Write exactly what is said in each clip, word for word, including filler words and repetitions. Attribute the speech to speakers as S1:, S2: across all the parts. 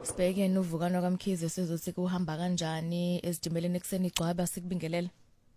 S1: Sibheke novukano kaMkhize sezothi kuhamba kanjani ezitimeleni ekseni igcwaba sikubingelele.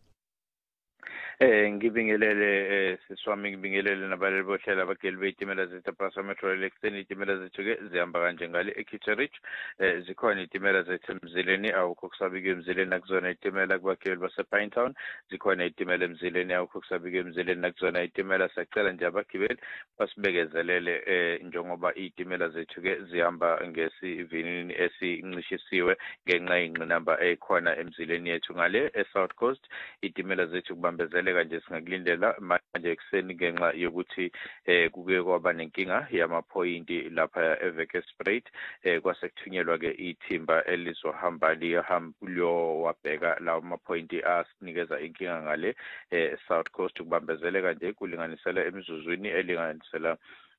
S2: Eh ngibingelele siswami ngibingelele nabaleli bohlela abageli beyitimela zethu Prasa Metro ekseni itimela zethu ke zihamba kanje ngale eKitcherich eh zikhona itimela zethu emzileni awukho kusabike emzileni nakuzona itimela kubageli base Pinetown zikhona itimela emzileni awukho kusabike emzileni nakuzona itimela sacela nje abagibeli basibekezelele eh njengoba itimela zethu ke zihamba ngesivinini esincishisiwe ngenxa yenqinamba ekhona emzileni yethu ngale eSouth Coast itimela zethu kubambezele kanje singakulindela manje ekseni ngenxa yokuthi eh kuke kwaba nenkinga yamaphoyinti lapha eVekerspreit eh kwasekuthunyelwa ke ithimba elizohamba lihambulo wabheka lawo maphoyinti asinikeza inkinga ngale eh South Coast kubambezele kanje kulinganisela emizuzwini elinganisela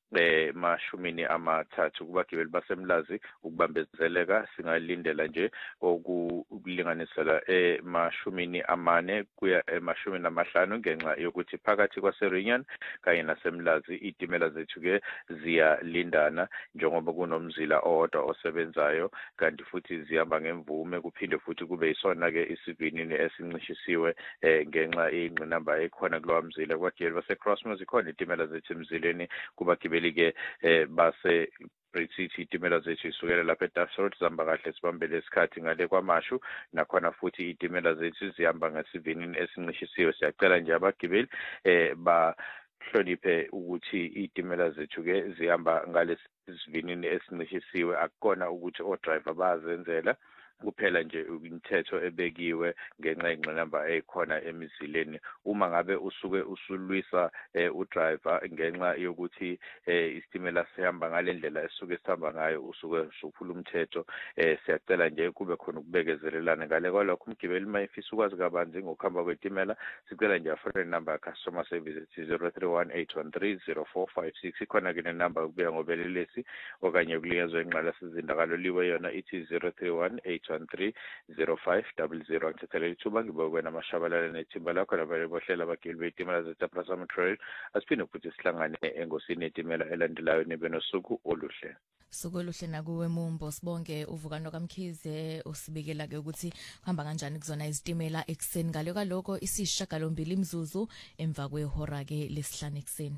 S2: eh mashumini amathathu kubagibeli basemlazi ukubambezeleka singalindela nje okulinganisela emashumini amane kuya emashumini amahlanu ngenxa yokuthi phakathi kwaseReunion kanye nasemlazi itimela zethu ke ziyalindana njengoba kunomzila owodwa osebenzayo kanti futhi zihamba ngemvume kuphinde futhi kube isona ke isivinini esincishisiwe eh ngenxa yenqinamba ekhona kulowa mzila kubagibeli base Crossmores ikhona itimela zethu emzileni kubagibeli ke eh base British itimela zethu isukela lapha eDasford zihamba kahle sibambele isikhathi ngale kwamashu nakhona futhi itimela zethu zihamba ngesivinini esincishisiwe siyacela nje abagibeli eh ba hloniphe ukuthi itimela zethu ke zihamba ngalesivinini esincishisiwe akukona ukuthi o driver bazenzela kuphela nje imithetho ebekiwe ngenxa yenqinamba ekhona emizileni uma ngabe usuke usulwisa u driver ngenxa yokuthi isitimela sihamba ngalendlela esuke sihamba ngayo usuke usuphula umthetho siyacela nje kube khona ukubekezelelana ngale kwalokho umgibeli mayifisa ukwazi kabanzi ngokuhamba kwetimela sicela nje afune number customer service zero three one eight one three zero four five six ikhona ke number ukubuya ngobelelesi okanye kulikezwe inqala sizindakalo liwe yona ithi zero three one eight one three zero five zero zero ngithathele ithuba ngibokwe namashabalala nethimba lakho nabale bohlela abageli beyitimela zethu Prasa Metro asiphinde futhi sihlangane engosini yetimela elandelayo nibe nosuku oluhle.
S1: Suku oluhle nakuwe Mumbo sibonke uvukano kaMkhize usibikela ke ukuthi kuhamba kanjani kuzona izitimela ekseni ngalo kaloko isishagalombili imzuzu emva kwehora ke lesihlanu ekseni.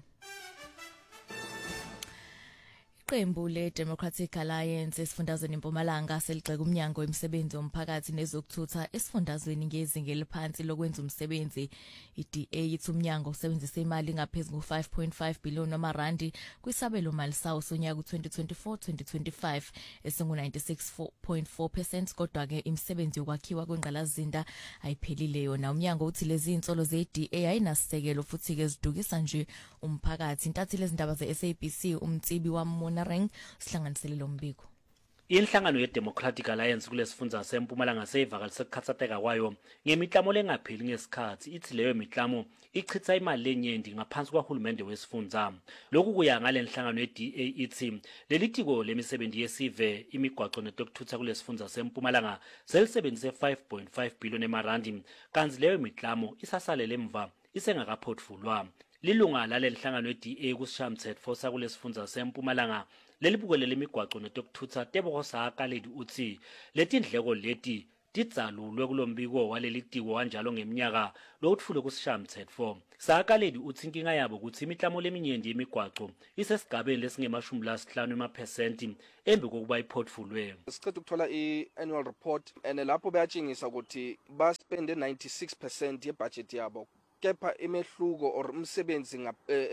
S1: Iqembu le-Democratic Alliance esifundazweni eMpumalanga seligxeka umnyango wemisebenzi womphakathi nezokuthutha esifundazweni ngezinga eliphansi lokwenza umsebenzi. I-D A yithi umnyango usebenzisa imali ngaphezulu ku-five point five billion namarandi kwisabelo mali sawo sonyaka u-twenty twenty-four twenty twenty-five esingu-ninety-six point four percent kodwa ke imisebenzi yokwakhiwa kwengqalazinda ayiphelile yona. Umnyango uthi lezi insolo ze-D A ayinasisekelo futhi ke zidukisa nje umphakathi. Intatheli ezindaba ze-S A B C umtsibi wamona ring sihlanganisele lo mbiko.
S3: Inhlangano ye-Democratic Alliance kulesifundza seMpumalanga seyivakalise ukukhathazeka kwayo ngemiklamo lengapheli ngesikhathi ithi leyo miklamo ichitha imali lenyenti ngaphansi kwahulumende wesifundza. Lokhu kuya ngale nhlangano ye-D A ithi leli tiko lemisebenzi yesive imigwaqo nezokuthutha kulesifundza seMpumalanga selisebenzise five point five billion emarandi kanti leyo miklamo isasalele emva isengakaphotfulwa. Lilunga lale nhlangano ye-D A kusishamthetho sakulesifundza seMpumalanga lelibukelele imigwaqo nezokuthutha Tebogo Sakaledi uthi letindleko leti tidzalulwe kulombiko waleli tiko kanjalo ngeminyaka lowutfule kusishamthetho. Sakaledi uthi inkinga yabo ukuthi imiklamo leminyenti yemigwaqo isesigabeni lesingemashumi lasihlanu emaphesenti embi kokuba iphotfulwe.
S4: Sicela ukuthola i-annual report and lapho bayatshengisa ukuthi baspende ninety-six percent yebudget yabo kepha imehluko or umsebenzi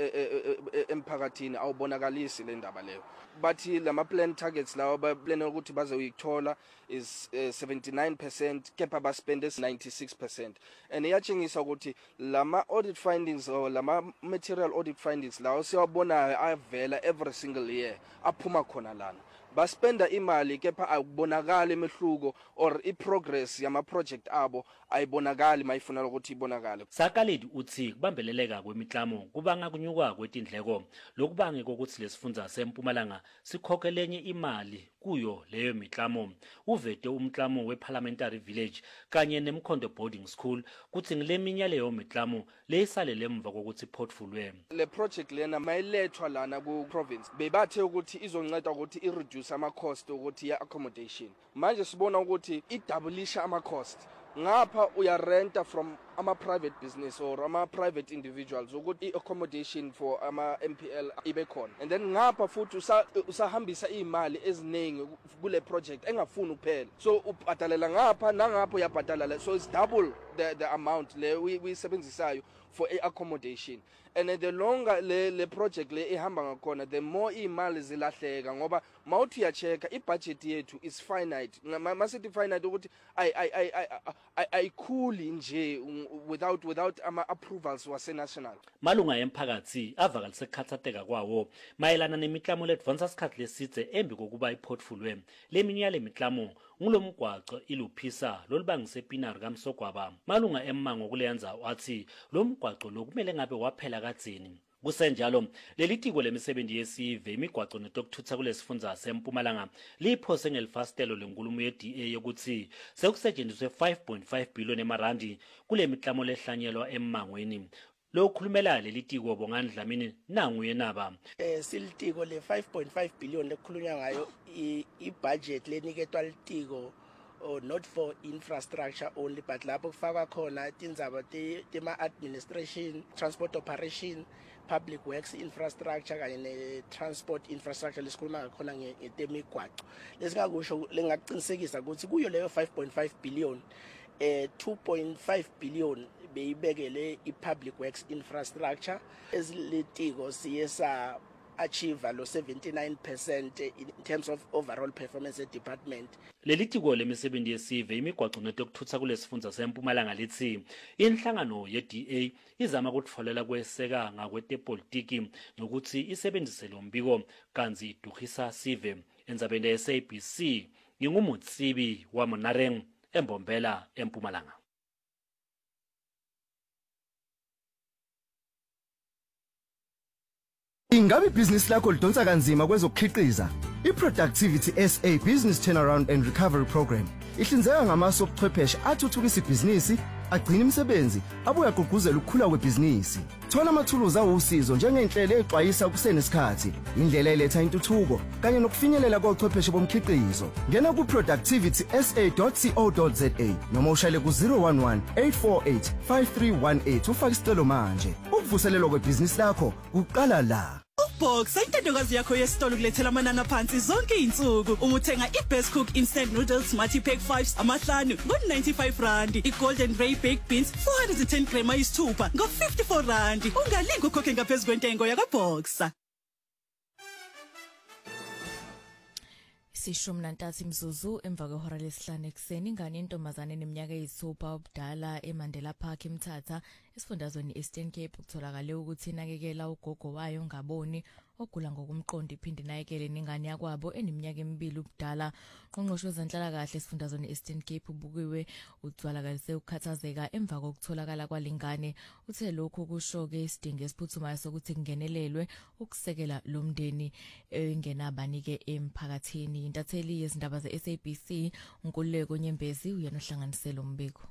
S4: emphakathini awubonakalisi le ndaba leyo. Bathi lama plan targets lawo ba plan ukuthi bazoyithola is uh, seventy-nine percent kepha baspende ninety-six percent. And iyatshengisa ukuthi lama audit findings or lama material audit findings lawo siyabona avela every single year aphuma khona lana. Baspenda imali kepha akubonakala emehluko or iprogress yama project abo ayibonakali mayifuna ukuthi ibonakale.
S3: Sakaledi uthi kubambeleleka kwemiklamo kubanga kunyuka kwetindleko lokubange kokuthi lesifundza seMpumalanga sikhokhelenye imali kuyo leyo miklamo. Uvete umklamo weParliamentary Village kanye neMkhondo Boarding School kuthi ngileminya leyo miklamo leyisalele emva kokuthi iphotfulwe.
S4: Le project lena mayilethwa lana ku province bebathe ukuthi izonceda ukuthi ireduce reduce ama cost ukuthi ya accommodation. Manje sibona ukuthi i doubleisha ama cost. Ngapha uya renta from ama private business or ama private individuals ukuthi accommodation for ama M P L ibe khona, and then ngapha futhi usahambisa imali eziningi kule project engafuni kuphela, so ubhatalela ngapha nangapha uyabhatalela, so it's double the the amount le we sebenzisayo for a accommodation. And the longer le le project le ehamba ngakhona, the more imali zilahleka ngoba mawuthi uyacheka I budget yethu is finite. Masithi finite ukuthi I I I ayikhuli nje without without ama approvals wase national.
S3: Malunga emphakathi avakalise khathateka kwawo mayelana nemiklamo le advance isikhathi lesitse embi kokuba iportfolio leminye yale miklamo ngulomgwaco iluphisa lolibangise Pinari kaMsogwaba. Malunga emmango kulenza wathi lo mgwaco lokumele ngabe waphela kadzeni. Kusenjalo leli tiko lemisebenzi yesive imigwaco netokuthutha kulesifundza seMpumalanga liphose ngelifastelo lenkulumo ye-D A yokuthi sekusetshenziswe five point five billion emarandi kule miklamo lehlanyelwa emmangweni. Lo khulumela leli tiko Bongani Dlamini nangu yenaba
S5: eh silitiko le five point five billion lekhulunywa ngayo I budget leniketwa litiko or not for infrastructure only but lapho kufaka khona tindzaba tema administration, transport operation, public works infrastructure kanye ne transport infrastructure lesikhuluma ngakhona ngetemigwaco. Lesingakusho lengaqinisekisa ukuthi kuyo leyo five point five billion eh two point five billion beyibekele I-public works infrastructure ezilitiko siyesa achieve lo seventy-nine percent in terms of overall performance at department.
S3: Leli tiko lemisebenzi yesive imigwaco netokuthutha kulesifundza seMpumalanga lithi inhlangano ye-D A izama ukutfolela kweseka ngakwetepolitiki nokuthi isebenzise lo mbiko kanzi idukhisa sive. Endzabeni ye-S A B C ngingumutsibi wa Monareng eMbombela eMpumalanga.
S6: Ingabe business lakho lidonsa kanzima kwezokukhiqiza? I-Productivity S A Business Turnaround and Recovery Program ihlinzeka ngamasu obuchwepheshe athuthukisa ibhizinisi, agcina imisebenzi, abuye agqugquzele ukukhula kwebhizinisi. Thola amathuluzi awusizo njengenhlelo exwayisa kusenesikhathi, indlela eletha intuthuko kanye nokufinyelela kochwepheshe bomkhiqizo. Ngena ku productivity s a dot co dot za noma ushayele ku zero one one eight four eight five three one eight ufake isicelo manje. Ukuvuselelwa kwebhizinisi lakho kuqala la.
S7: Box ayintandokazi yakho yesitolo kulethela amanani aphansi zonke izinsuku. Uma uthenga iBest Cook instant noodles multi pack fives amahlanu ngo ninety-five rand, iGolden Ray baked beans four hundred ten grams ayisithupha ngo fifty-four rand. Ungalinga ukhokhe ngaphezulu kwentengo yakwaBoxer.
S1: Sishumi nantathu imzuzu emva kwehora lesihlanu ekseni ingane intombazane eneminyaka eyisithupha obudala eMandela Park eMthatha esifundazweni Eastern Cape kutholakale ukuthi inakekela ugogo wayo ngaboni ogula ngokumqondo iphinde inakekele nengane yakwabo eneminyaka emibili ubudala. Ungqongqoshe wezenhlalakahle esifundazweni Eastern Cape ubukiwe uthwalakalise ukukhathazeka emva kokutholakala kwalengane. Uthe lokho kusho-ke isidingo esiphuthumayo sokuthi kungenelelwe ukusekela lo mndeni engenabanike emphakathini. Intatheli yezindaba ze-S A B C uNkululeko Nyembezi uyena ohlanganisela umbiko.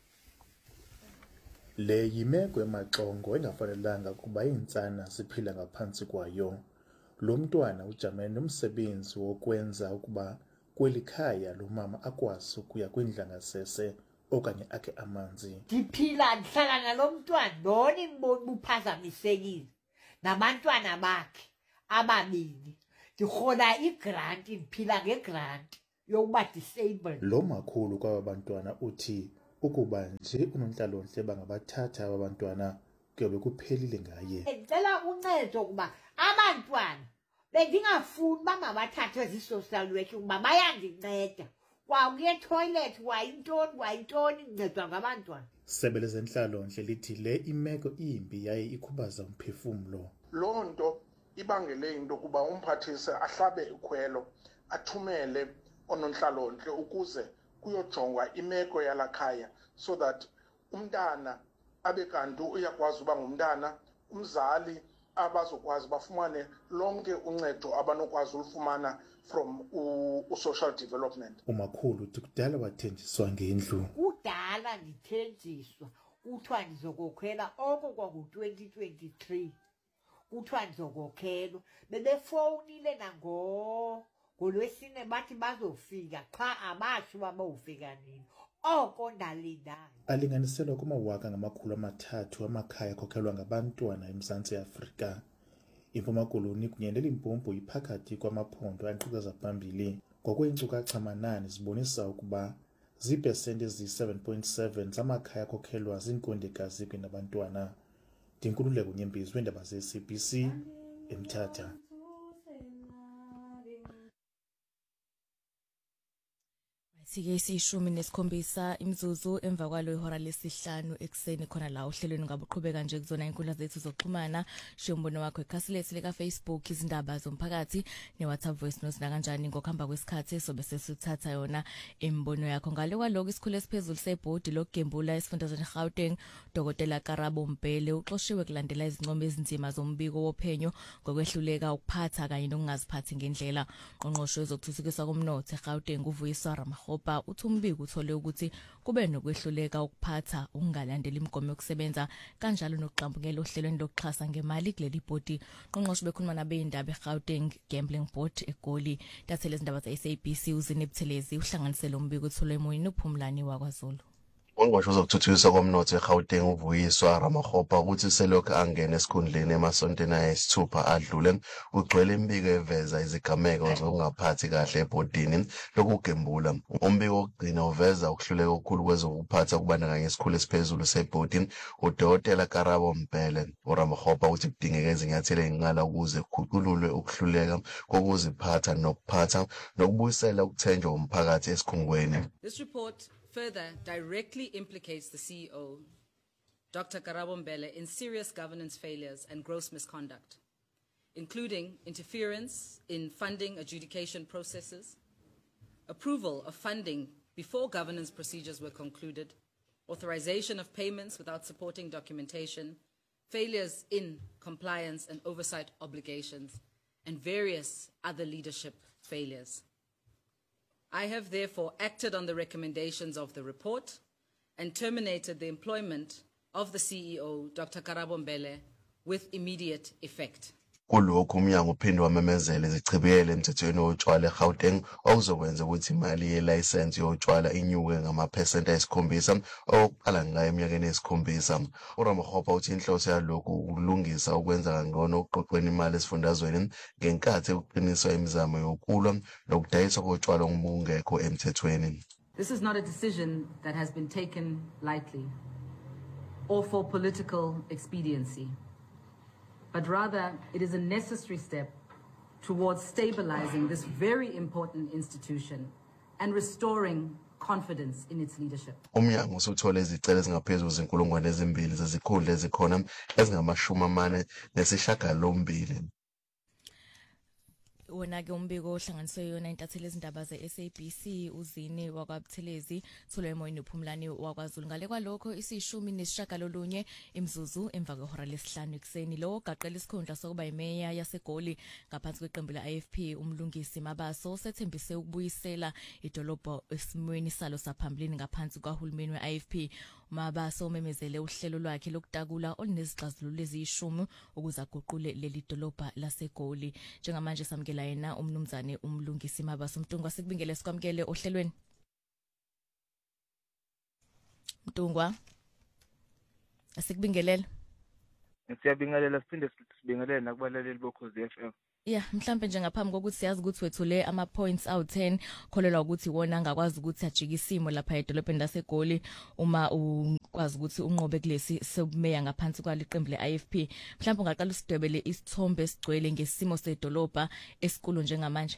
S8: Le yimeko emaxongo engafanelanga kuba insana siphila ngaphansi kwayo. Lo mntwana ujamene nomsebenzi wokwenza ukuba kwelikhaya lo mama akwazi ukuya kwindlangasese okanye akhe amanzi.
S9: Ndiphila ndihlala nalo mntwana ndoni ngibona uphazamisekile nabantwana bakhe ababili. Ndihola igrant, ndiphila ngegrant yokuba disabled.
S8: Lo makhulu kwaba bantwana uthi ukuba nje uNonhlalonhle bangabathatha abantwana kuyobe kuphelile ngaye.
S9: Ngicela uncedo ukuba abantwana bendingafuni bamabathathwe zi-social work ukuba bayandinceda. Kwakuye toilet wayintoni wayintoni ncedwa ngabantwana.
S8: Isebe lezenhlalonhle lithi le imeko imbi yaye ikhubaza umphefumulo.
S10: Lo nto ibangele into kuba umphathise ahlabe ikhwelo athumele oNonhlalonhle ukuze kuyojongwa imeko yalakhaya so that umntana abe kanti uyakwazi uba ngumntana, umzali abazokwazi bafumane lonke uncedo abanokwazi ulufumana from u-social development.
S8: Umakhulu uthi kudala wathenjiswa ngendlu.
S9: Kudala ndithenjiswa kuthiwa ndizokokhela oko kwangu-twenty twenty-three kuthiwa ndizokokhelwa. Bebefowunile nango ngolwesine bathi bazofika qha abasho babofika nini oko ndalindana
S8: alinganiselwa kumawaka ngamakhulu amathathu amakhaya akhokhelwa ngabantwana eMzantsi Afrika. Impuma Koloni kunye neLimpopo iphakathi kwamaphondo anqikaza phambili ngokweenkcukacha amanani zibonisa ukuba ziipesenti ezi-seven point seven zamakhaya akhokhelwa ziinkondekazi kunye nabantwana. Ndinkululeko Nyembezi weendaba ze-S A B C eMthatha.
S1: Sike isishumi nesikhombisa imzuzu emva kwalo ihora lesihlanu ekseni khona la uhlelweni ngabuqhubeka nje kuzona inkundla zethu zokuxhumana shembono wakho ekhasilethe leka Facebook izindaba zomphakathi ne WhatsApp voice notes na kanjani ngokuhamba kwesikhathi sobe sesithatha yona imbono yakho ngale kwaloko isikhulu esiphezulu sebhodi lokugembula esifundazweni Gauteng Dokotela Karabo Mbele uxoshiwe kulandela izincomo ezinzima zombiko wophenyo ngokwehluleka ukuphatha kanye nokungaziphathi ngendlela. Qonqosho ezokuthuthukiswa komnotho eGauteng uVuyiswa Ramakgopa uthi umbiko uthole ukuthi kube nokwehluleka ukuphatha ukungalandela imigomo yokusebenza kanjalo nokuqhambukela ohlelweni lokuxhasa ngemali kuleli bhodi. Qonqosho bekhuluma nabezindaba eGauteng Gambling Board eGoli. Tathele izindaba ze-S A B C uzine Buthelezi uhlanganisele umbiko uthole emoyeni uphumlani wakwaZulu.
S11: Ongqongqoshe wezokuthuthukiswa komnotho eGauteng uVuyiswa Ramakgopa ukuthi selokhu angena esikhundleni emasontweni ayisithupha adlule ugcwele imbiko eveza izigameko zokungaphathi kahle ebhodini lokugembula. Umbiko wokugcina uveza ukuhluleka okukhulu kwezokuphatha kubandakanya isikhulu esiphezulu sebhodi uDokotela Karabo Mbele. uRamakgopa uthi kudingeka izinyathelo ezinqala ukuze kukhululwe ukuhluleka kokuziphatha nokuphatha nokubuyisela ukuthenjwa umphakathi esikhungweni.
S12: This report further directly implicates the C E O, Doctor Karabo Mbele, in serious governance failures and gross misconduct, including interference in funding adjudication processes, approval of funding before governance procedures were concluded, authorization of payments without supporting documentation, failures in compliance and oversight obligations, and various other leadership failures. I have therefore acted on the recommendations of the report and terminated the employment of the C E O, Doctor Karabo Mbele, with immediate effect.
S11: Kulokhu umnyango uphinde wamemezela izichibiyelo emthethweni wotshwala eGauteng okuzokwenza ukuthi imali yelayisensi yotshwala inyuke ngamaphesenti ayisikhombisa okuqala ngayo eminyakeni esikhombisa. uRamakgopa uthi inhloso yalokhu ukulungisa ukwenza kangcono ukuqoqweni imali esifundazweni ngenkathi ukuqiniswa imizamo yokulwa nokudayiswa kotshwala ngokungekho emthethweni.
S12: This is not a decision that has been taken lightly or for political expediency, but rather it is a necessary step towards stabilizing this very important institution and restoring confidence in its leadership.
S11: Umnyango usuthole izicelo ezingaphezulu zenkulungwane ezimbili zezikhundla ezikhona ezingamashumi amane nesishiyagalombili.
S1: Wona ke umbiko ohlanganiswe yona intatheli ezindaba ze-S A B C uzine wakwaButhelezi thole emoyeni uphumlani wakwaZulu. Ngale kwalokho isishumi nesishagalolunye imzuzu emva kwehora lesihlanu ekseni lo gaqela isikhundla sokuba imeya yaseGoli ngaphansi kweqembu le-I F P umlungisi Mabaso sethembise ukubuyisela idolobha esimweni salo saphambilini ngaphansi kwahulumeni we-I F P. Mabaso memezele uhlelo lwakhe lokutakula olunezixazululo eziyishumi ukuze aguqule leli dolobha laseGoli. Njengamanje samkela yena umnumzane umlungisi Mabaso. Mtungwa sikubingele sikwamkele ohlelweni. Mtungwa asikubingelele.
S2: Siyabingelela siphinde sibingelele nakubalaleli bokhozi F M.
S1: Yeah, mhlambe nje ngaphambi kokuthi siyazi ukuthi wethule ama points awu ten kholelwa ukuthi wona angakwazi ukuthi ajike isimo lapha edolobheni laseGoli uma ukwazi ukuthi unqobe kulesi sobumeya ngaphansi kwaliqembu le-I F P. Mhlambe ungaqala usidwebele isithombe esigcwele ngesimo sedolobha esikhulu njengamanje.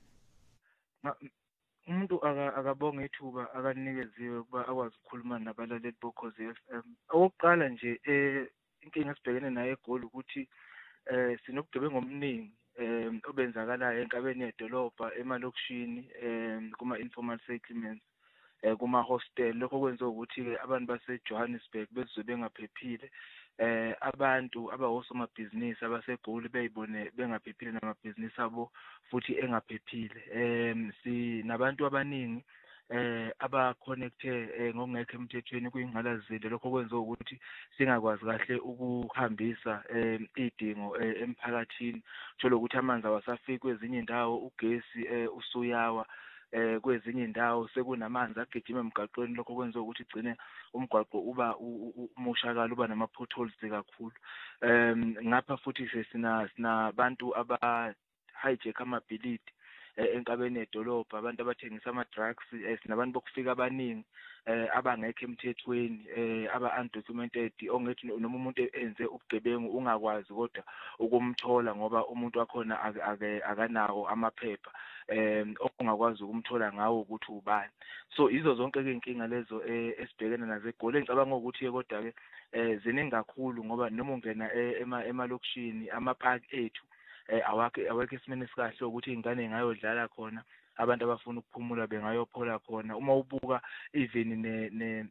S2: Umuntu akabonga ithuba akanikeziwe ukuba akwazi ukukhuluma nabalaleli bokhozi F M. Okokuqala nje eh inkinga esibhekene nayo eGoli ukuthi eh sinobugebengu omningi eh obenzakalayo enkabeni yedolobha emalokishini eh kuma informal settlements eh kuma hostel lokho kwenza ukuthi ke abantu base Johannesburg bezwe bengaphephile eh abantu abawosomabhizinisi abaseGoli beyibone bengaphephile namabhizinisi abo futhi engaphephile. Eh sinabantu abaningi
S13: eh aba connected ngokungekho emthethweni kuyingqalasizinda lokho kwenza ukuthi singakwazi kahle ukuhambisa idingo emphakathini uthola ukuthi amanzi awasafiki kwezinye indawo ugesi usuyawa eh kwezinye indawo sekunamanzi agijima emgaqweni lokho kwenza ukuthi igcine umgwaqo uba umushakala uba nama potholes kakhulu em ngapha futhi sina sinabantu aba hijack amabhilidi enkabeni edolobha abantu abathengisa ama drugs sinabantu bokufika abaningi eh abangekho emthethweni eh aba undocumented ongethi noma umuntu enze ubugebengu ungakwazi kodwa ukumthola ngoba umuntu wakhona akanawo amaphepha eh ongakwazi ukumthola ngawo ukuthi ubani. So izo zonke ke inkinga lezo esibhekene nazo eGoli ngicabanga ukuthi kodwa ke eh ziningi kakhulu ngoba noma ungena emalokishini amapark ethu eh awake aweke esimene sikahle ukuthi ingane ngayodlala khona abantu abafuna ukuphumula bengayophola khona uma ubuka even ne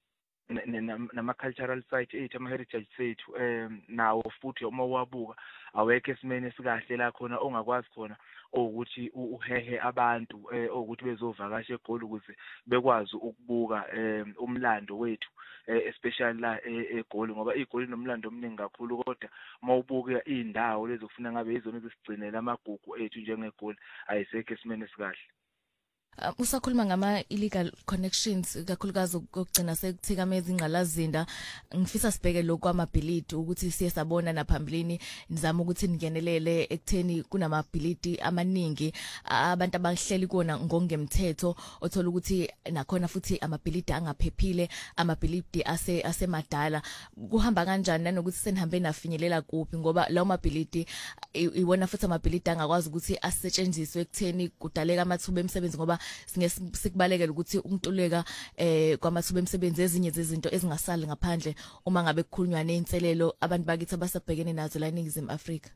S13: nama cultural site ethu ama heritage sethu um nawo futhi uma wabuka aweke esimene sikahle la khona ongakwazi khona ukuthi uhehe abantu ukuthi bezovakasha eGoli ukuze bekwazi ukubuka umlando wethu especially la eGoli ngoba iGoli nomlando omningi kakhulu kodwa mawubuka indawo lezo kufuna ngabe izona ezisigcinela amagugu ethu njengeGoli ayisekho esimene sikahle.
S1: Uh, usakhuluma ngama illegal connections kakhulukazi ukugcina sekuthikameza ingqalazinda ngifisa sibheke lokho kwamabhilidi ukuthi siye sabona naphambilini nizama ukuthi ningenelele ekutheni kunamabhilidi amaningi abantu abahleli kona ngongemthetho othola ukuthi nakhona futhi amabhilidi angaphephile amabhilidi ase asemadala kuhamba kanjani nanokuthi senihambe nafinyelela kuphi ngoba lawo mabhilidi iwona futhi amabhilidi angakwazi ukuthi asetshenziswe ekutheni kudaleka amathuba emsebenzi ngoba sikubalekela ukuthi ukuntuleka eh kwamathuba emsebenzi ezinye zezinto ezingasali ngaphandle uma ngabe kukhulunywa nezinselelo abantu bakithi abasabhekene nazo la eNingizimu Afrika.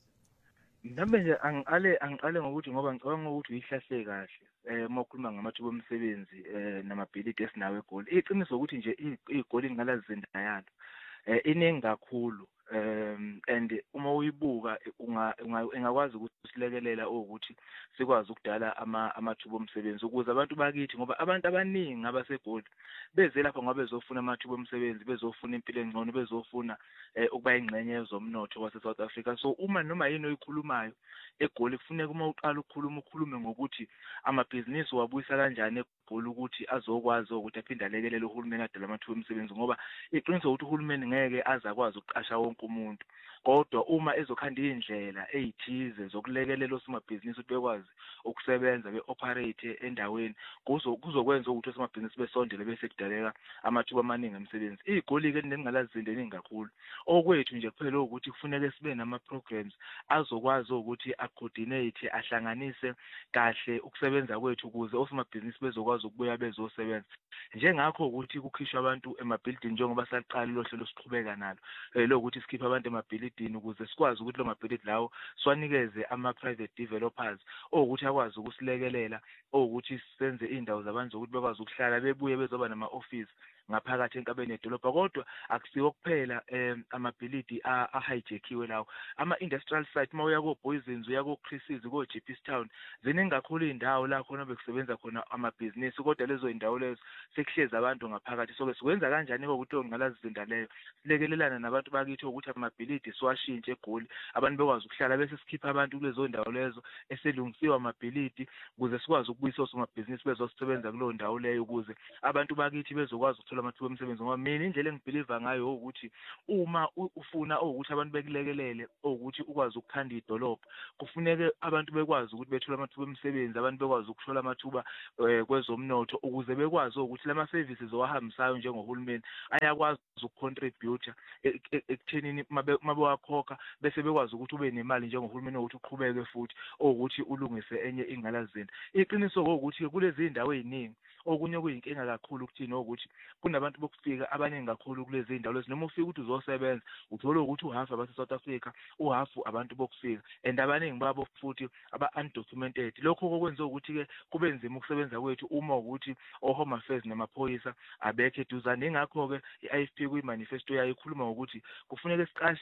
S13: Nambe nje angale angale ngokuthi ngoba ngicabanga ukuthi uyihlahle kahle eh makhuluma ngamathuba omsebenzi eh namabhilidi esinawe eGoli. Iqiniso ukuthi nje iGoli ngalazinda yalo eh iningi kakhulu um and uma uyibuka ungakwazi ukuthi silekelela ukuthi sikwazi ukudala ama amathuba omsebenzi ukuze abantu bakithi ngoba abantu abaningi abaseGoli beze lapha ngoba bezofuna amathuba omsebenzi bezofuna impilo engcono bezofuna ukuba ingxenye yezomnotho wase South Africa. So uma noma yini oyikhulumayo eGoli kufuneka uma uqala ukukhuluma ukhulume ngokuthi amabhizinisi wabuyisa kanjani eGoli ukuthi azokwazi ukuthi aphinde alekelele uhulumeni adala amathuba omsebenzi ngoba iqiniso ukuthi uhulumeni ngeke azakwazi ukuqasha wonke umuntu kodwa uma ezokhanda indlela ezithize zokulekelela osomabhizinisi ukuthi bekwazi ukusebenza beoperate endaweni kuzokwenza ukuthi osomabhizinisi besondele bese kudaleka amathuba amaningi emsebenzi. iGoli ke nengalazinda eningi kakhulu okwethu nje kuphela ukuthi kufuneka sibe nama programs azokwazi ukuthi acoordinate ahlanganise kahle ukusebenza kwethu ukuze osomabhizinisi bezokwazi ukubuya bezosebenza njengakho ukuthi kukhishwa abantu emabhilidini njengoba saqala lo hlelo siqhubeka nalo lokuthi sikhipha abantu emabhilidini ukuze sikwazi ukuthi lo mabhilidi lawo swanikeze ama private developers ukuthi akwazi ukusilekelela ukuthi senze indawo zabantu ukuthi bekwazi ukuhlala bebuye bezoba nama office ngaphakathi enkabeni edolobha kodwa akusiwo kuphela amabhilidi ahijackiwe lawo ama industrial site mawuya ko Boysens uya ko Chris's ko Jeepistown ziningi kakhulu indawo la khona bekusebenza khona amabhizinisi kodwa lezo indawo lezo sekuhleza abantu ngaphakathi so ke sikwenza kanjani ukuthi ongalazizinda leyo silekelelana nabantu bakithi ukuthi amabhilidi siwashintshe eGoli abantu bekwazi ukuhlala bese sikhipha abantu kulezo ndawo lezo eselungisiwa amabhilidi ukuze sikwazi ukubuyisa osomabhizinisi bezosebenza kulo ndawo leyo ukuze abantu bakithi bezokwazi amathuba omsebenzi ngoba mina indlela engibelieve ngayo ukuthi uma ufuna ukuthi abantu bekulekelele ukuthi ukwazi ukukhanda idolobha kufuneke abantu bekwazi ukuthi bethule amathuba omsebenzi abantu bekwazi ukuthola amathuba kwezomnotho ukuze bekwazi ukuthi lama services owahambisayo njengohulumeni ayakwazi ukucontribute ekuthenini mabe wakhokha bese bekwazi ukuthi ube nemali njengohulumeni ukuthi uqhubeke futhi ukuthi ulungise enye ingalazinda. Iqiniso ukuthi kulezi indawo eziningi okunye kuyinkinga kakhulu ukuthini ukuthi kunabantu bokufika abaningi kakhulu kulezi indawo lezi noma ufika ukuthi uzosebenza uthola ukuthi uhalf abase South Africa uhalf abantu bokufika and abaningi babo futhi aba undocumented lokho kokwenza ukuthi ke kube nzima ukusebenza kwethu uma ukuthi oHome Affairs namaphoyisa abekhe eduzane. Ingakho ke iI F P kuyimanifesto yayo ikhuluma ukuthi kufuneka siqashe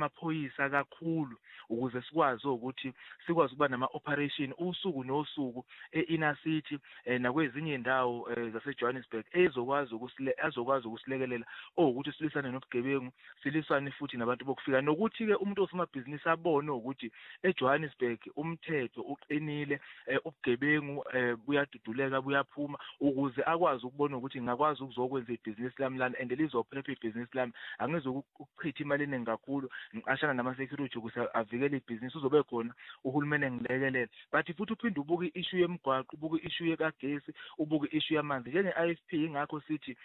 S13: amaphoyisa kakhulu ukuze sikwazi ukuthi sikwazi ukuba nama operation usuku nosuku e-inner city nakwezinye indawo zase Johannesburg ezokwazi ukusile azokwazi ukusilekelela ukuthi silisane nobugebengu silisane futhi nabantu bokufika nokuthi ke umuntu osomabhizinisi abone ukuthi eJohannesburg umthetho uqinile ubugebengu buyaduduleka buyaphuma ukuze akwazi ukubona ukuthi ngakwazi ukuzokwenza ibhizinisi lami lana and lizophepha ibhizinisi lami angizokuchitha imali eningi kakhulu ngiqashana nama security ukuze avikele ibhizinisi uzobe khona uhulumeni ngilekelela but futhi uphinde ubuke issue yemgwaqo ubuke issue yekagesi ubuke issue yamanzi njenge I F P ingakho sithi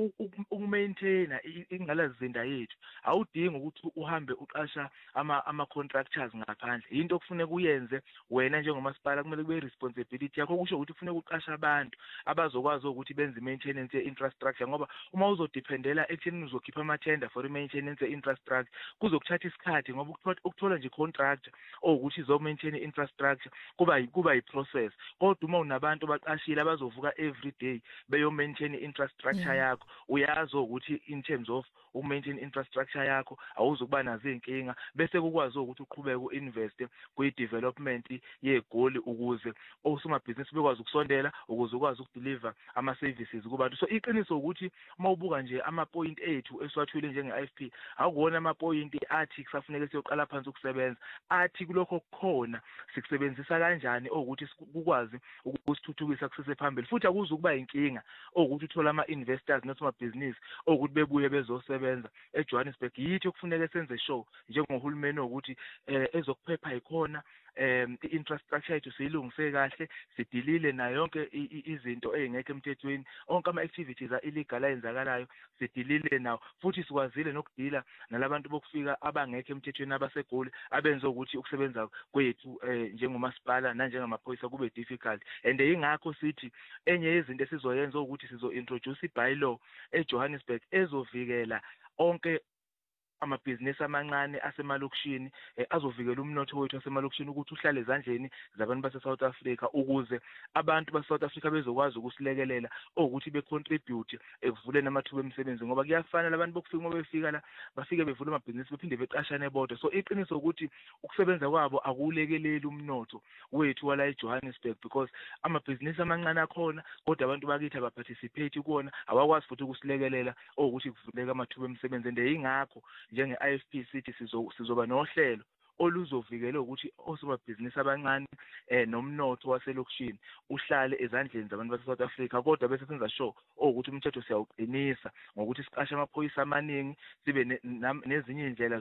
S13: ukumaintaina ingalazinda yethu awudingi ukuthi uhambe uqasha ama ama contractors ngaphandle into okufuneka uyenze wena njengomasipala kumele kube responsibility yakho kusho ukuthi kufuneka uqasha abantu abazokwazi ukuthi benze maintenance ye infrastructure ngoba uma uzodependela ekutheni uzokhipha ama tender for maintenance ye infrastructure kuzokuthatha isikhathi ngoba ukuthola nje contractor ukuthi izo maintain infrastructure kuba kuba iprocess kodwa uma unabantu baqashile abazovuka every day beyo maintain infrastructure yakho uyazi ukuthi in terms of u maintain infrastructure yakho awuzokuba nazo inkinga bese kukwazi ukuthi uqhubeke uinvest kwi development yegoli ukuze osomabhizinisi bekwazi ukusondela ukuze ukwazi ukudeliver ama services kubantu so iqiniso ukuthi mawubuka nje ama point ethu esiwathule njenge I F P akuwona ama point athi kusafuneka siyoqala phansi ukusebenza athi kulokho kukhona sikusebenzisa kanjani ukuthi ukwazi ukusithuthukisa kusese phambili futhi akuzukuba inkinga ukuthi uthola ama investors nosoma business ukuthi bebuye bezosebenza eJohannesburg yithi okufuneka senze show njengohulumeni ukuthi ezokuphepha ikhona um infrastructure yethu siyilungise kahle sidilile na yonke izinto ezingekho emthethweni onke ama activities a illegal ayenzakalayo sidilile nawo futhi sikwazile nokudila nalabantu bokufika abangekho emthethweni abasegoli abenza ukuthi ukusebenza kwethu njengomasipala nanjengamaphoyisa kube difficult and ingakho sithi enye yezinto esizoyenza ukuthi sizo introduce ibylaw eJohannesburg ezovikela onke amabhizinisi amancane asemalokishini azovikela umnotho wethu asemalokishini ukuthi uhlale ezandleni zabantu base South Africa ukuze abantu base South Africa bezokwazi ukusilekelela ukuthi be contribute ekuvuleni amathuba emisebenzi ngoba kuyafana labantu bokufika uma befika la bafike bevula amabhizinisi bephinde beqashane bodwa so iqiniso ukuthi ukusebenza kwabo akulekeleli umnotho wethu wala eJohannesburg because amabhizinisi amancane akhona kodwa abantu bakithi abaparticipate kuona awakwazi futhi ukusilekelela ukuthi kuvuleke amathuba emisebenzi and ingakho njenge I F P City sizoba nohlelo oluzovikela ukuthi osomabhizinisi abancane eh nomnotho waselokishini uhlale ezandleni zabantu base South Africa kodwa bese senza show ukuthi umthetho siyawuqinisa ngokuthi siqashe amaphoyisa amaningi sibe nezinye indlela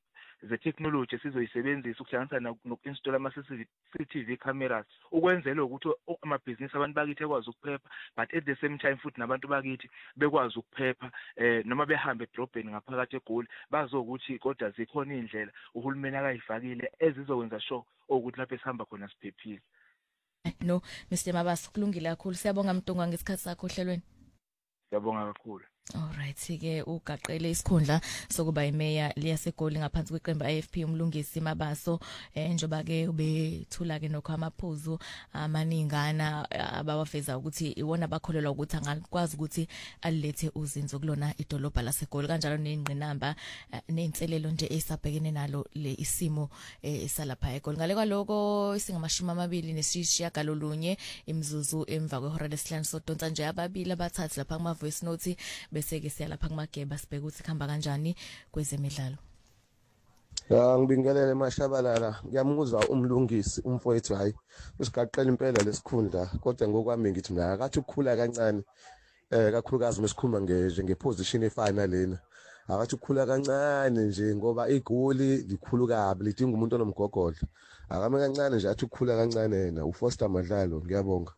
S13: ze technology sizoyisebenzisa ukuhlanganisa nokuinstall ama C C T V cameras ukwenzela ukuthi amabhizinisi abantu bakithi ekwazi ukuphepha but at the same time futhi nabantu bakithi bekwazi ukuphepha eh noma behambe edrobheni ngaphakathi eGoli bazokuthi kodwa zikhona indlela uhulumeni akayifakile ezizokwenza show ukuthi lapho esihamba khona siphephile.
S1: No Mister Mabasa kulungile kakhulu siyabonga Mdungwa ngesikhathi sakho ohlelweni.
S13: Siyabonga kakhulu.
S1: Alright ke ugaqele isikhundla sokuba imeya liyasegoli ngaphansi kweqembu I F P umlungisi Mabaso njoba ke ubethula ke nokho amaphuzu amaningana abawafeza ukuthi iwona bakholelwa ukuthi angakwazi ukuthi alilethe uzinzo kulona idolobha lasegoli kanjalo nengqinamba nenselelo nje esabhekene nalo le isimo esalapha eGoli ngale kwaloko isingamashumi amabili nesishiya galolunye imzuzu emva kwehora lesihlanu sodonsa nje ababili abathathu lapha kuma voice note bese ke siyalapha kumageba sibheka ukuthi khamba kanjani kwezemidlalo.
S14: Ya ngibingelele Mashabalala ngiyamuzwa umlungisi umfowethu hayi usigaqela impela lesikhundla kodwa ngokwami ngithi mina akathi ukukhula kancane eh kakhulukazi mesikhuma ngeje ngeposition efana lena akathi ukukhula kancane nje ngoba igoli likhulu kabi lidinga umuntu onomgogodla akame kancane nje athi ukukhula kancane yena uFoster Madlalo ngiyabonga.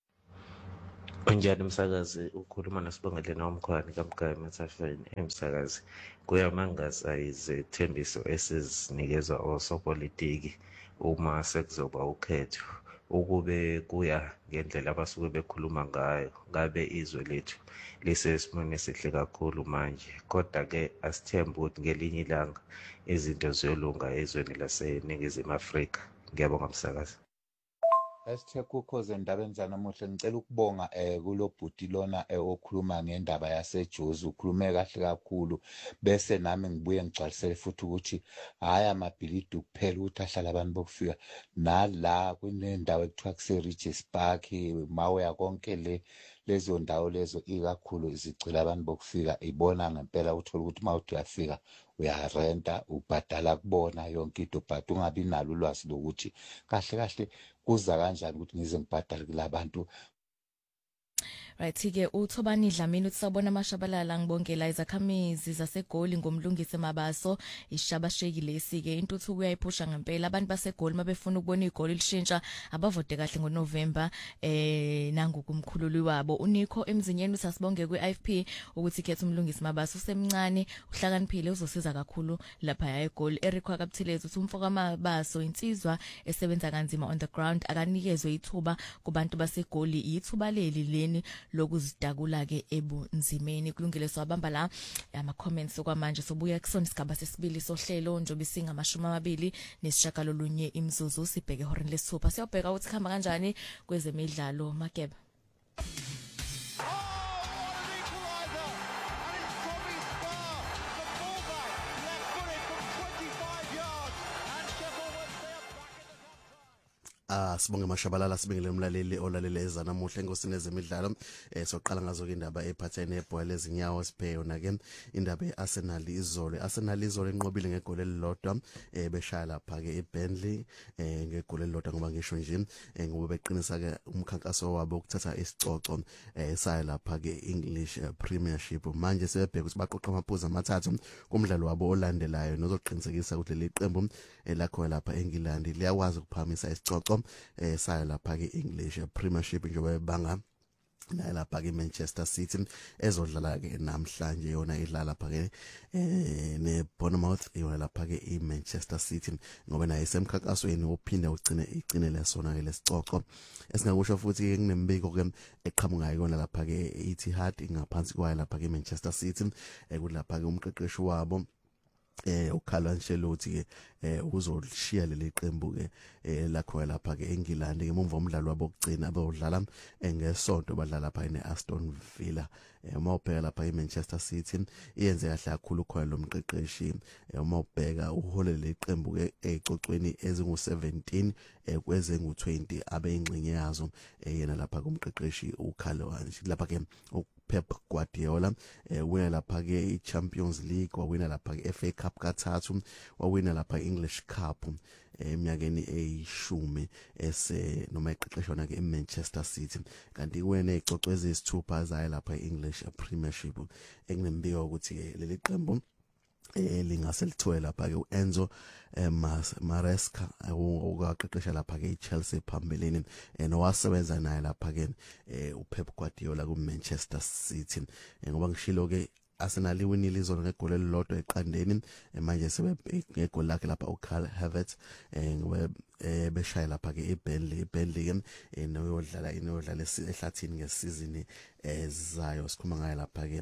S15: Unjani umsakazi ukhuluma noSibongeleni womkhwani kaMgaya Mathafeni emsakazi kuyamangaza izethembiso esizinikezwa osopolitiki uma sekuzoba ukhetho ukube kuya ngendlela abasuke bekhuluma ngayo ngabe izwe lethu lisesimweni esihle kakhulu manje kodwa ke asithembe ukuthi ngelinye ilanga izinto ziyolunga ezweni laseNingizimu Afrika. Ngiyabonga umsakazi.
S16: Esithe kukhoze endabeni zanamuhla ngicela ukubonga eh kulo bhuti lona eh, okhuluma ngendaba yaseJozi ukhulume kahle kakhulu bese nami ngibuye ngigcwalisele futhi ukuthi hayi amabhilidi kuphela ukuthi ahlala abantu bokufika nala kunendawo ekuthiwa kuse Regis Park mawuya konke le lezo ndawo lezo ikakhulu izigcila abantu bokufika ibona ngempela uthola ukuthi mawuthi uyafika uyarenta ubhadala kubona yonke into but ungabi nalo ulwazi lokuthi kahle kahle kuza kanjani ukuthi ngize ngibhadale kulabantu.
S1: Right ke uThobani Dlamini uthi sabona amashabalala ngibongela izakhamizi zaseGoli ngomlungisi emabaso ishabashekile isike intuthuko uyayiphusha ngempela abantu baseGoli mabefuna ukubona igoli lishintsha abavote kahle ngoNovember eh nangokumkhululi wabo uNikho emzinyeni uthi asibonge kwi-I F P ukuthi ikhethe umlungisi mabaso usemncane uhlakaniphile uzosiza kakhulu lapha eGoli. Eric Kwakabthilezi uthi umfoka amabaso insizwa esebenza kanzima on the ground akanikezwe ithuba kubantu baseGoli ithuba leli leni lokuzidakula ke ebunzimeni. Kulungile swabamba la ama comments okwamanje sobuya kusona isigaba sesibili sohlelo njobe singamashumi amabili nesishagalolunye imzuzu sibheke horeni lesithupha siyobheka ukuthi khamba kanjani kwezemidlalo Mageba.
S11: Ah sibonge mashabalala sibengele umlaleli olalele ezanamuhla enkosini ezemidlalo eh soqala ngazo ke indaba ephathene nebhola lezinyawo sibheke yona ke indaba yeArsenal izolo Arsenal izolo enqobile ngegoli elilodwa eh beshaya lapha ke eBurnley eh ngegoli elilodwa ngoba ngisho nje eh ngoba beqinisa ke umkhankaso wabo ukuthatha isicoco eh saya lapha ke English Premiership manje sebebheka ukuthi baqoqa amaphuzu amathathu kumdlalo wabo olandelayo nozoqinisekisa ukuthi leli qembu elakho lapha eNgilandi liyakwazi ukuphamisa isicoco eh saya lapha ke English Premiership njengoba banga naye lapha ke Manchester City ezodlala ke namhlanje yona idlala lapha ke eh ne Bournemouth yona lapha ke iManchester City ngoba naye semkhankasweni ophinda ugcine igcine lesona ke lesicoco esingakusho futhi ke kunembiko ke eqhamuka yona lapha ke Etihad ingaphansi kwayo lapha ke Manchester City ekulapha ke umqeqeshi wabo eh uKarlo Ancelotti ke eh uzolishiya leli qembu ke lakho lapha ke eNgilandi ngemva omdlalo wabo okugcina abodlala ngesonto badlala lapha eAston Villa uma ubheka lapha eManchester City iyenze kahle kakhulu khona lo mqeqeshi uma ubheka uhole leli qembu ke ecocweni ezingu seventeen kweze ngu twenty abeyingxenye yazo yena lapha kumqeqeshi uKarlo Ancelotti lapha ke Pep Guardiola eh wina lapha ke iChampions League wawina lapha ke F A Cup kathathu wawina lapha English Cup eminyakeni eyishumi ese noma eqeqeshona ke eManchester City kanti wena icoco ezisithupha zayo lapha eEnglish Premiership enginembiko ukuthi ke leli qembu eh lingase lithola lapha ke uEnzo Maresca owaqeqesha lapha ke iChelsea phambeleni nowasebenza naye lapha ke uPep Guardiola kuManchester City ngoba ngishilo ke Arsenal iwinile izolo ngegoli elilodwa eqandeni manje sebe ngegoli lakhe lapha uKarl Havertz ngoba beshaya lapha ke eBurnley eBurnley ke noyodlala inodlala ehlathini ngesizini ezayo sikhuma ngayo lapha ke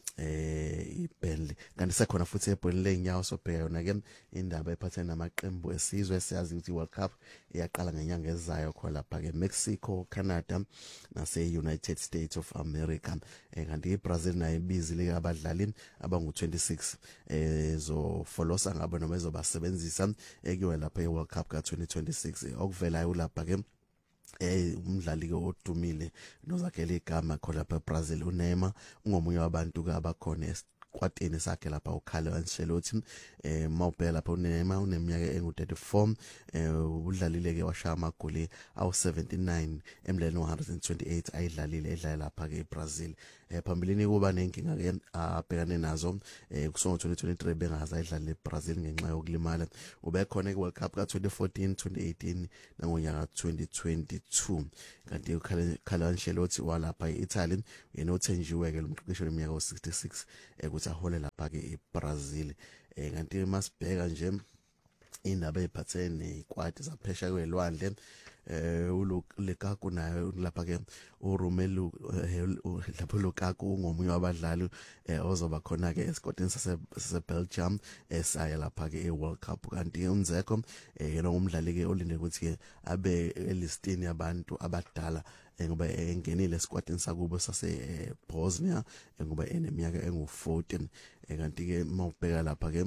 S11: eh iBurnley kanti sekhona futhi eBurnley inyawo sobheka yona ke indaba ephathene namaqembu esizwe siyazi ukuthi iWorld Cup iyaqala ngenyanga ezayo khona lapha ke Mexico, Canada nase United States of America kanti iBrazil nayo ibizile abadlali abangu twenty-six eh zo folosa ngabo noma ezobasebenzisa ekuwe lapha eWorld Cup ka twenty twenty-six okuvelayo lapha ke eh umdlali ke odumile nozakhele igama khona lapha eBrazil uNeymar ungomunye wabantu ke abakhona kwatini sakhe lapha uKarlo Ancelotti eh mawubheka lapha uNeymar uneminyaka engu thirty-four eh udlalile ke washaya amagoli awu seventy-nine emdlalweni one hundred twenty-eight ayidlalile edlala lapha ke eBrazil eh phambilini kuba nenkinga ke abhekane nazo eh kusongo twenty twenty-three bengaza idlala eBrazil ngenxa yokulimala ubekhona eWorld Cup ka twenty fourteen, twenty eighteen nangonyaka twenty twenty-two kanti uKarlo Ancelotti walapha eItaly yena othenjiwe ke lo mqeqeshi weminyaka sixty-six ukuthi ahole lapha ke eBrazil eh kanti masibheka nje indaba ephathene ikwadi zaphesha kwelwandle eh uLukaku naye lapha ke uRomelu lapho Lukaku ngomunye wabadlali ozoba khona ke esikotini sase Belgium esaya lapha ke eWorld Cup kanti uNzeko yena umdlali ke olinde ukuthi ke abe elistini yabantu abadala ngoba engenile esquadini sakubo sase Bosnia ngoba eneminyaka engu fourteen kanti ke mawubheka lapha ke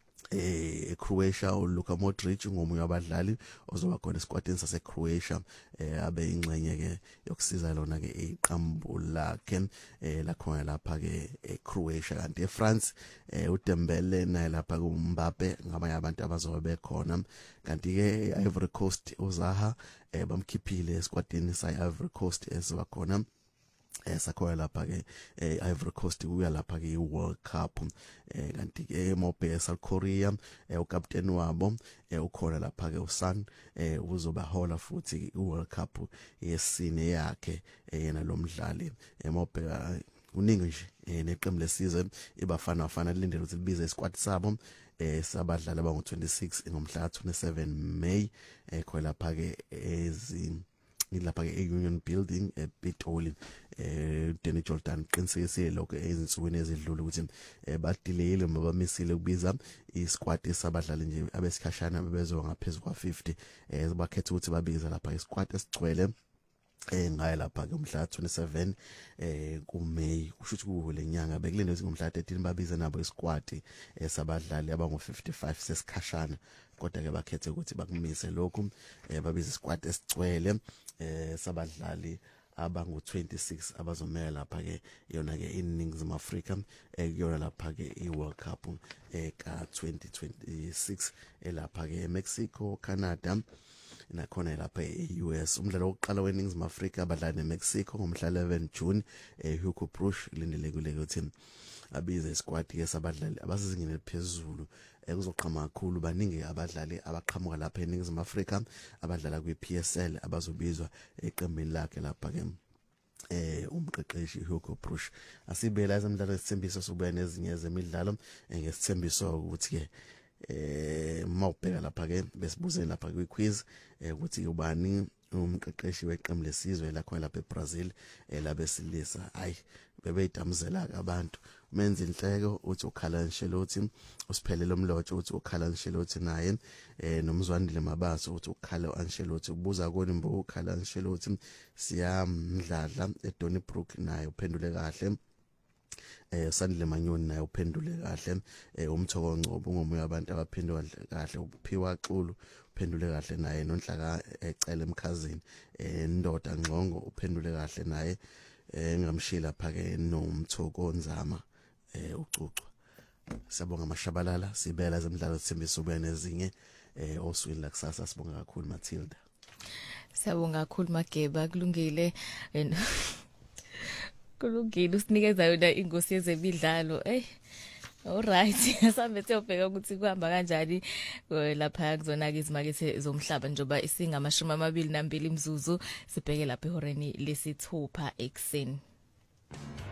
S11: eh Croatia uLuka Modric ngomunye wabadlali ozoba khona esquadini sase Croatia eh abe ingxenye ke yokusiza lona ke iqembu lakhe eh la khona lapha ke eCroatia kanti eFrance eh uDembele naye lapha kuMbappe ngabanye abantu abazobe bekhona kanti ke Ivory Coast uZaha eh bamkhiphile esquadini sa Ivory Coast ezoba khona esakhona lapha ke Ivory Coast kuya lapha ke iWorld Cup eh kanti ke mobhe South Korea eh ukapteni wabo eh ukhona lapha ke uSan eh uzoba hola futhi iWorld Cup yesine yakhe yena lo mdlali emobhe uningi nje neqembu lesizwe ibafana bafana lindele ukuthi libize isquad sabo eh sabadlali abangu twenty-six ngomhla twenty-seven May eh khona lapha ke ezi ngilapha ke eUnion Building ePitoli eh Danny Jordan qinisekisile lokho ezinsukwini ezidlule ukuthi badeleyile mabamisile ukubiza isquad esabadlali nje abesikhashana bebezo ngaphezulu kwa fifty eh bakhetha ukuthi babiza lapha isquad esigcwele eh ngaye lapha ke umhla twenty-seven eh ku May kusho ukuthi kuhole nyanga bekulinde ukuthi ngomhla thirteen babize nabo isquad esabadlali abangu fifty-five sesikhashana kodwa ke bakhethe ukuthi bakumise lokhu eh babiza isquad esigcwele eh sabadlali abangu twenty-six abazomela lapha ke yona ke iNingizimu Afrika ekuyona lapha ke iWorld Cup eka twenty twenty-six elapha ke eMexico, Canada nakhona lapha e-U S. Umdlalo wokuqala weNingizimu Afrika abadlali neMexico ngomhla eleven June eh Hugo Broos lindelekile ukuthi abize isquad ke sabadlali abasizingene eliphezulu ekuzoqhama kakhulu baningi abadlali abaqhamuka lapha eNingizimu Afrika abadlala kwi-P S L abazobizwa eqembini lakhe lapha ke eh umqeqeshi Hugo Broos asibela ezemidlalo isithembiso sokubuya nezinye ezemidlalo ngesithembiso ukuthi ke eh mawubheka lapha ke besibuze lapha kwi-quiz ukuthi ubani umqeqeshi weqembu lesizwe la khona lapha eBrazil elabesilisa hayi bebeyidamzela abantu menze inhleko uthi ukhala Ancelotti usiphelele umlotsho uthi ukhala Ancelotti naye eh nomzwandile Mabaso uthi ukhala Ancelotti ubuza koni mbo ukhala Ancelotti siyamdladla eDonnybrook naye uphendule kahle eh Sandile Manyoni naye uphendule kahle eh umthoko Ngcobo ngomunye abantu abaphendula kahle uphiwa Xulu uphendule kahle naye nonhlaka ecela emkhazini eh Ndoda Ngcongo uphendule kahle naye eh ngamshila phake nomthoko Nzama eh ucucu. Siyabonga Mashabalala sibela zemidlalo sithembisa ubuya nezinye eh oswini la kusasa sibonga kakhulu Matilda.
S1: Siyabonga kakhulu Mageba kulungile kulungile usinikeza yona ingosi yezemidlalo eh alright asambe siyobheka ukuthi kuhamba kanjani lapha kuzona ke izimakethe zomhlaba njoba isingamashumi amabili nambili imzuzu sibheke lapha ehoreni lesithupha ekseni.